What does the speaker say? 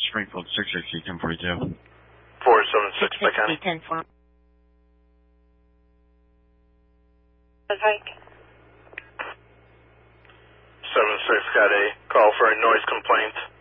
Springfield, 660, 1042. 476 by County. 10-4. Hike. 76 got a call for a noise complaint